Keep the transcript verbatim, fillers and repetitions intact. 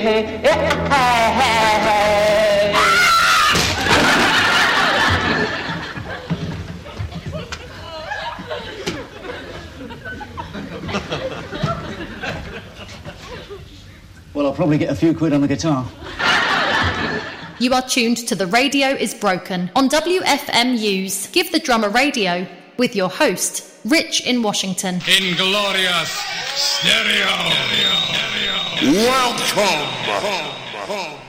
Well, I'll probably get a few quid on the guitar. You are tuned to The Radio is Broken on W F M U's Give the Drum a Radio with your host, Rich in Washington. Inglorious Stereo. Stereo. Welcome.